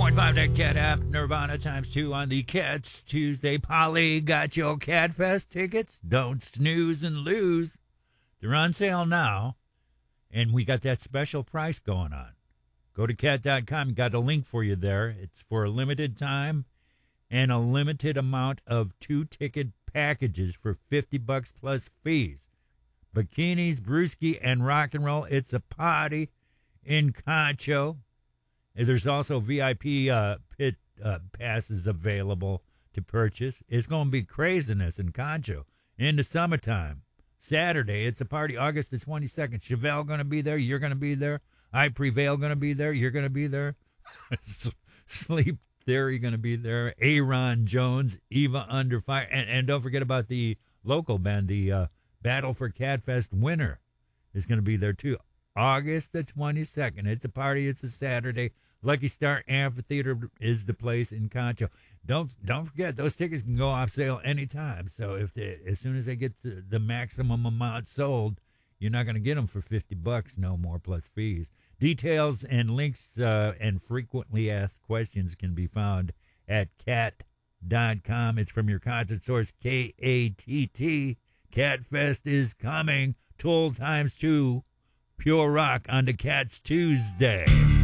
101.5 that Cat app, Nirvana times 2 on the Cats Tuesday. Polly got your Cat Fest tickets? Don't snooze and lose. They're on sale now, and we got that special price going on. Go to cat.com. Got a link for you there. It's for a limited time and a limited amount of 2-ticket packages for $50 plus fees. Bikinis, brewski, and rock and roll. It's a party in Concho. There's also VIP pit passes available to purchase. It's going to be craziness in Concho in the summertime. Saturday, it's a party, August the 22nd. Chevelle going to be there. You're going to be there. I Prevail going to be there. You're going to be there. Sleep Theory going to be there. Aaron Jones, Eva Under Fire. And don't forget about the local band, the Battle for Catfest winner is going to be there too. August the 22nd. It's a party. It's a Saturday. Lucky Star Amphitheater is the place in Concho. Don't forget, those tickets can go off sale anytime. So as soon as they get to the maximum amount sold, you're not going to get them for $50 no more plus fees. Details and links and frequently asked questions can be found at cat.com. It's from your concert source, KATT. Catfest is coming. Toll times 2. Pure rock on the Cats Tuesday.